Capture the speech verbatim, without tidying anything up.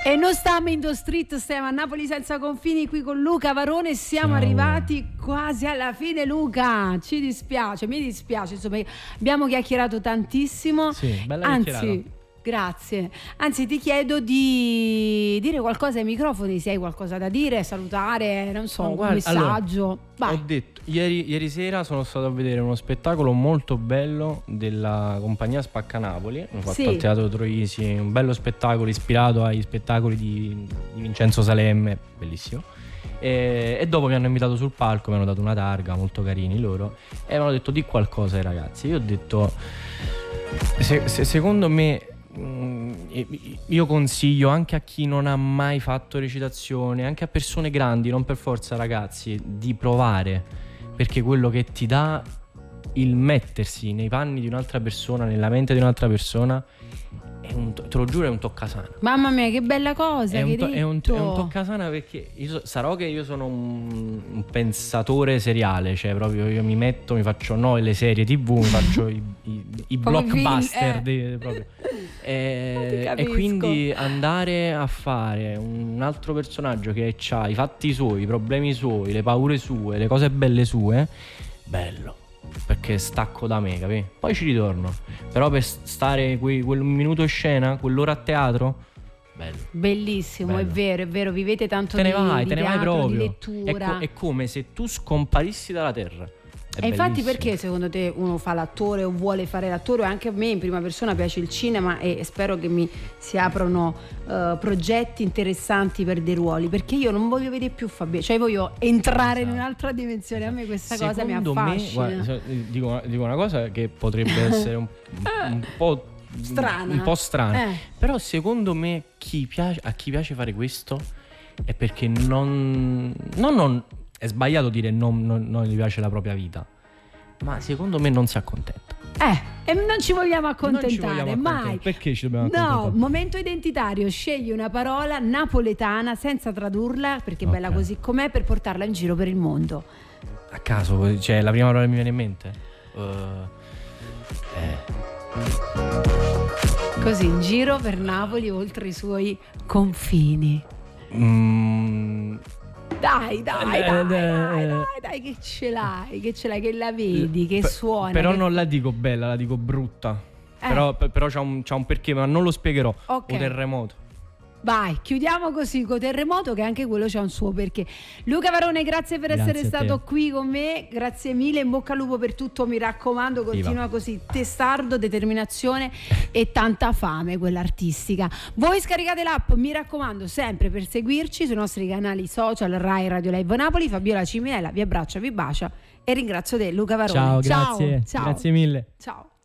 E non stiamo in the street, stiamo a Napoli senza confini qui con Luca Varone. Siamo Ciao. arrivati quasi alla fine, Luca. Ci dispiace, mi dispiace, insomma, abbiamo chiacchierato tantissimo. Sì, bella Anzi, chiacchierata. grazie. Anzi, ti chiedo di dire qualcosa ai microfoni, se hai qualcosa da dire, salutare, non so, No, un guarda, messaggio. allora, Vai. ho detto, ieri, ieri sera sono stato a vedere uno spettacolo molto bello della compagnia Spacca Napoli. Ho fatto Sì. al Teatro Troisi, un bello spettacolo ispirato ai spettacoli di, di Vincenzo Salemme, bellissimo. E, e dopo mi hanno invitato sul palco, mi hanno dato una targa, molto carini loro, e mi hanno detto di qualcosa ai ragazzi. Io ho detto, se, se, secondo me, mm, io consiglio anche a chi non ha mai fatto recitazione, anche a persone grandi, non per forza ragazzi, di provare, perché quello che ti dà il mettersi nei panni di un'altra persona, nella mente di un'altra persona, è un, te lo giuro, è un toccasana. Mamma mia, che bella cosa È che un, to- hai è, un, detto. è un toccasana, perché io so- sarò che io sono un, un pensatore seriale, cioè proprio io mi metto, mi faccio no le serie tivù, mi faccio i, i, i Come film, blockbuster eh. dei- proprio. Ti E, e capisco. quindi andare a fare un altro personaggio che ha i fatti suoi, i problemi suoi, le paure sue, le cose belle sue, bello, perché stacco da me, capì? Poi ci ritorno, però per stare quei, quel minuto in scena, quell'ora a teatro, bello. Bellissimo, Bello. è vero, è vero, vivete tanto Te ne di, vai, di te ne vai teatro, proprio. di È, lettura. co- è come se tu scomparissi dalla terra. È E infatti bellissimo. perché secondo te uno fa l'attore o vuole fare l'attore? Anche a me in prima persona piace il cinema e spero che mi si aprano eh, progetti interessanti per dei ruoli, perché io non voglio vedere più Fabio, cioè voglio entrare in Esatto. un'altra dimensione. A me questa cosa mi Secondo me, affascina. guarda, so- dico, una- dico una cosa che potrebbe essere un, un po' Strana. un po' strana, Eh. però secondo me chi piace, a chi piace fare questo è perché non, non, non è sbagliato dire non, non, non gli piace la propria vita, ma secondo me non si accontenta. Eh, e non ci vogliamo accontentare, Non ci vogliamo accontentare. mai. Perché ci dobbiamo No, accontentare? momento identitario, scegli una parola napoletana senza tradurla, perché è bella Ok. così com'è, per portarla in giro per il mondo. A caso, cioè la prima parola che mi viene in mente? Uh, eh. Così in giro per Napoli oltre i suoi confini. Mm, Dai, dai, Eh, dai, eh, dai, eh. dai, dai, che ce l'hai, che ce l'hai, che la vedi, che Pe- suona. Però che- non la dico bella, la dico brutta. Eh. Però, pe- però c'ha un, c'ha un perché, ma non lo spiegherò. Ok. O terremoto. Vai, chiudiamo così con Terremoto, che anche quello c'ha un suo perché. Luca Varone, grazie per Grazie essere a te. stato qui con me, grazie mille, in bocca al lupo per tutto, mi raccomando, continua Viva. così, testardo, determinazione e tanta fame, quella artistica. Voi scaricate l'app, mi raccomando, sempre per seguirci sui nostri canali social Rai Radio Live Napoli. Fabiola Ciminella vi abbraccia, vi bacia e ringrazio te, Luca Varone. Ciao, grazie. Ciao. Grazie mille. Ciao.